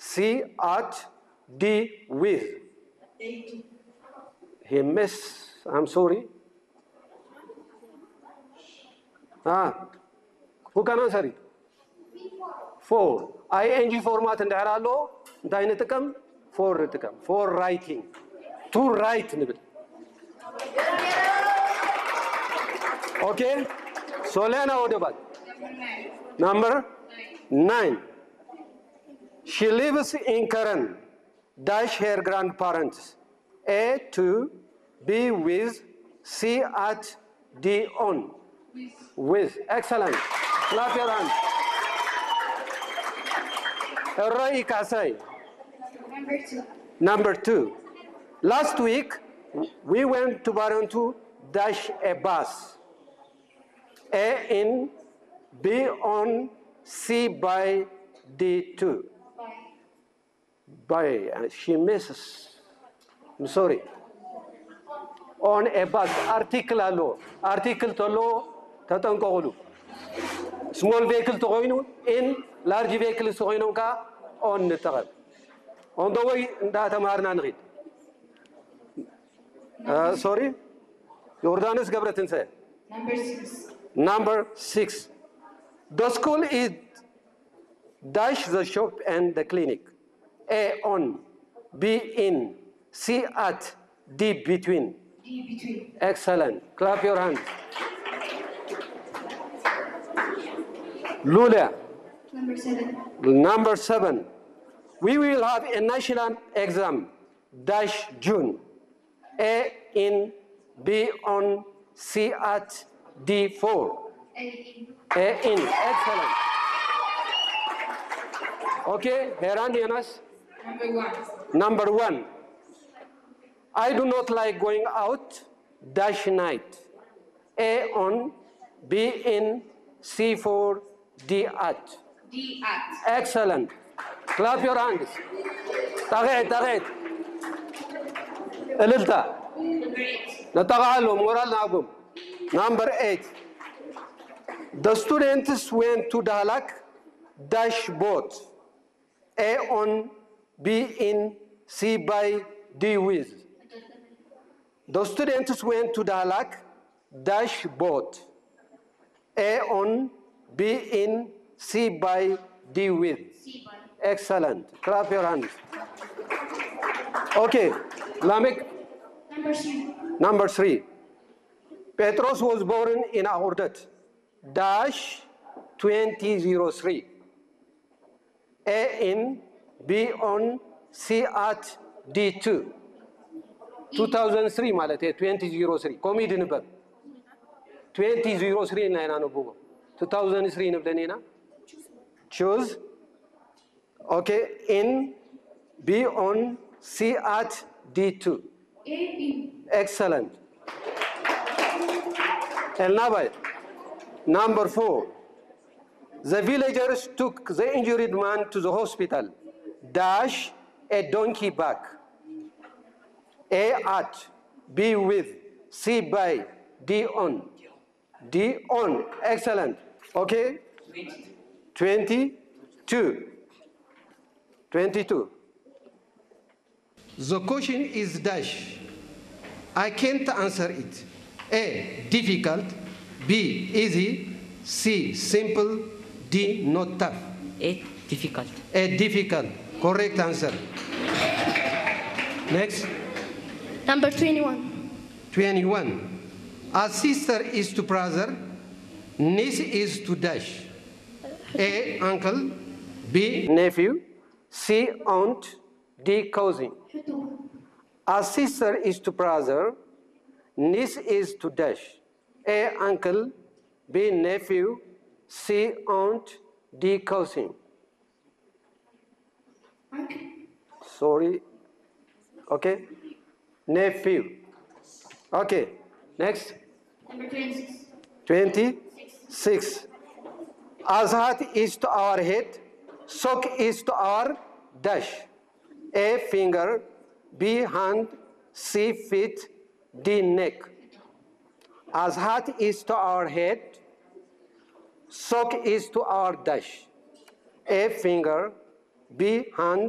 C at, D with. He missed. I'm sorry. Who can answer it? 4. ing format and haralo. Dainatakam. 4 ritakam. 4 writing. 2 write. Okay. Solana Odebat. Number 9. She lives in Karen. Dash her grandparents. A to, B with, C at, D on. With. Excellent. Clap your hands. Roy Kasai. Number 2. Last week, we went to Barantu, dash a bus. A in, B on, C by, D to. By. She misses. I'm sorry. On a bus. Article law. Article to law. Tatankolu. Small vehicle to go in. Large vehicle to go on the target. On the way, that Marnan read. Sorry? Jordanus Gabratin said. Number 6. Number 6. The school is dash the shop and the clinic. A on, B in, C at, D between. D between. Excellent. Clap your hands. Lula. Number 7. Number 7. We will have a national exam, dash June. A in, B on, C at, D4. A in. A in. Excellent. Okay, Herandianas. Number 1. Number 1. I do not like going out, dash night. A on, B in, C4, D at. D at. Excellent. Clap your hands. Tagay. Elilta. Number 8. Natagalu, moral nagum. Number 8. The students went to Dalak, dash boat. A on, B in, C by, D with. The students went to Dalak, dash boat. A on, B in, C by, D with. C by. Excellent. Clap your hands. Okay. Lamek. Number 3. Number 3. Petros was born in Aordat, dash 2003. A in, B on, C at, D2. 2003 malate 2003. Comedy number. 2003 na ina no bugo. 2003 nabdanina. Choose. Okay. In, B on, C at, D2. A in. Excellent. And now, number 4. The villagers took the injured man to the hospital. Dash a donkey back. A at, B with, C by, D on. D on. Excellent. Okay? 22. 22. The question is dash. I can't answer it. A, difficult. B, easy. C, simple. D, not tough. A, difficult. A, difficult. Correct answer. Next. Number 21. 21. A sister is to brother. Niece is to dash. A, uncle. B, nephew. C, aunt. D, cousin. A sister is to brother. Niece is to dash. A, uncle. B, nephew. C, aunt. D, cousin. Sorry. Okay. Nephew. Okay. Next. Number 26. 26. Azhat is to our head. Sok is to our dash. A, finger. B, hand. C, feet. D, neck. Azhat is to our head. Sok is to our dash. A, finger. B, hand.